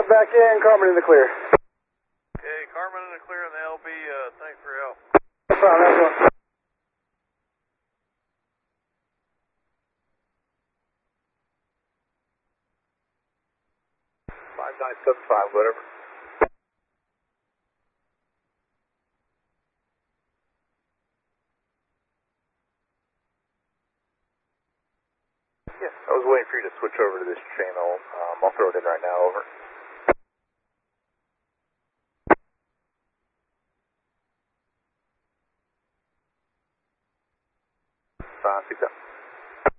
back in, Carmen in the clear. Okay, Carmen in the clear and the LB, thanks for your help. No problem, that's one. 5975, whatever. Yeah, I was waiting for you to switch over to this channel. I'll throw it in right now, over.